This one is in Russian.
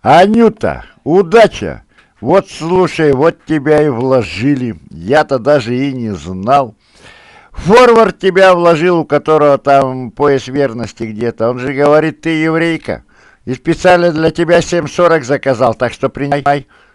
Анюта, удача! Вот слушай, вот тебя и вложили. Я-то даже и не знал. Форвард тебя вложил, у которого там пояс верности где-то. Он же говорит, ты еврейка. И специально для тебя 7,40 заказал, так что принимай.